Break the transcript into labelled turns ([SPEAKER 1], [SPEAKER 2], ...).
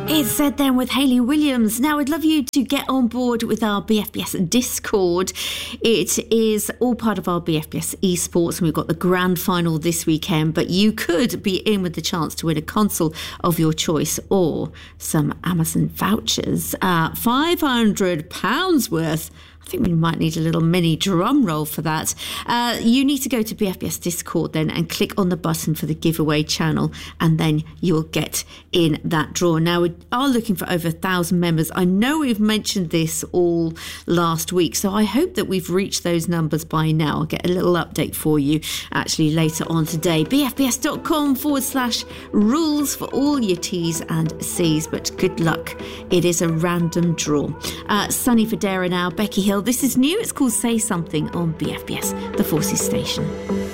[SPEAKER 1] It's Said Then with Hayley Williams. Now, I'd love you to get on board with our BFBS Discord. It is all part of our BFBS esports, and we've got the grand final this weekend, but you could be in with the chance to win a console of your choice or some Amazon vouchers. £500 worth. I think we might need a little mini drum roll for that. You need to go to BFBS Discord then and click on the button for the giveaway channel, and then you'll get in that draw. Now, we are looking for over 1,000 members. I know we've mentioned this all last week, so I hope that we've reached those numbers by now. I'll get a little update for you actually later on today. bfbs.com/rules for all your T's and C's, but good luck. It is a random draw. Sunny Federa now, Becky Hill. This is new. It's called Say Something on BFBS, the Forces station.